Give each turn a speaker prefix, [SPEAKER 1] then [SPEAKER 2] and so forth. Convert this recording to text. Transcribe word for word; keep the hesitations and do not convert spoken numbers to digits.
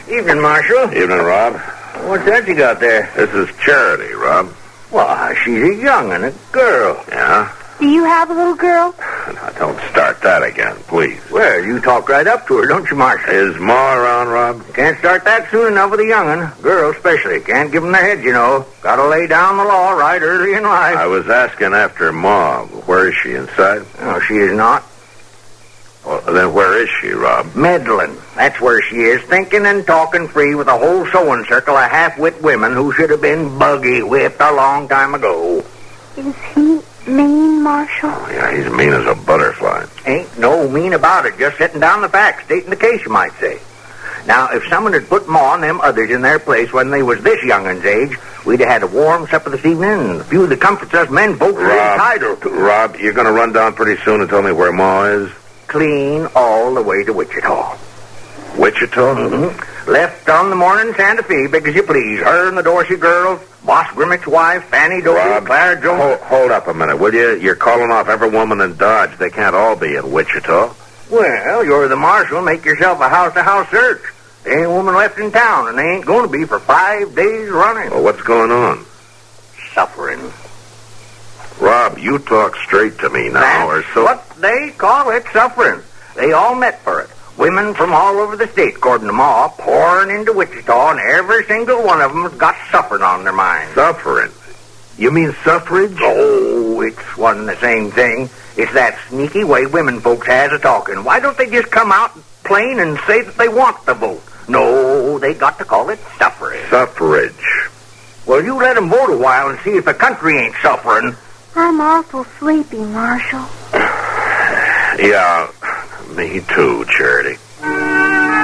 [SPEAKER 1] Evening, Marshal.
[SPEAKER 2] Evening, Rob.
[SPEAKER 1] What's that you got there?
[SPEAKER 2] This is Charity, Rob.
[SPEAKER 1] Well, she's a young'un, a girl.
[SPEAKER 2] Yeah?
[SPEAKER 3] Do you have a little girl?
[SPEAKER 2] Now, don't start that again, please.
[SPEAKER 1] Well, you talk right up to her, don't you, Marshal?
[SPEAKER 2] Is Ma around, Rob?
[SPEAKER 1] Can't start that soon enough with a young'un. Girls especially. Can't give them their heads, you know. Gotta lay down the law right early in life.
[SPEAKER 2] I was asking after Ma. Where is she, inside?
[SPEAKER 1] No, she is not.
[SPEAKER 2] Well, then where is she, Rob?
[SPEAKER 1] Meddling. That's where she is, thinking and talking free with a whole sewing circle of half-wit women who should have been buggy whipped a long time ago.
[SPEAKER 3] Is he mean, Marshal?
[SPEAKER 2] Oh, yeah, he's mean as a butterfly.
[SPEAKER 1] Ain't no mean about it, just setting down the facts, stating the case, you might say. Now, if someone had put Ma and them others in their place when they was this youngun's age, we'd have had a warm supper this evening and a few of the comforts us men folks are entitled to.
[SPEAKER 2] Rob, you're going to run down pretty soon and tell me where Ma is?
[SPEAKER 1] Clean all the way to Wichita.
[SPEAKER 2] Wichita?
[SPEAKER 1] Mm-hmm. Left on the morning Santa Fe, big as you please. Her and the Dorsey girls, Boss Grimmick's wife, Fanny Dorsey, Clara Jones.
[SPEAKER 2] Hold, hold up a minute, will you? You're calling off every woman in Dodge. They can't all be in Wichita.
[SPEAKER 1] Well, you're the marshal. Make yourself a house-to-house search. There ain't a woman left in town, and they ain't going to be for five days running.
[SPEAKER 2] Well, what's going on?
[SPEAKER 1] Suffering.
[SPEAKER 2] Rob, you talk straight to me now,
[SPEAKER 1] That's
[SPEAKER 2] or so...
[SPEAKER 1] what they call it, suffering. They all met for it. Women from all over the state, according to Ma, pouring into Wichita, and every single one of them's got suffering on their minds.
[SPEAKER 2] Suffering? You mean suffrage?
[SPEAKER 1] Oh, it's one and the same thing. It's that sneaky way women folks has of talking. Why don't they just come out plain and say that they want the vote? No, they got to call it suffrage.
[SPEAKER 2] Suffrage.
[SPEAKER 1] Well, you let them vote a while and see if the country ain't suffering.
[SPEAKER 3] I'm awful sleepy, Marshal.
[SPEAKER 2] Yeah, me too, Charity.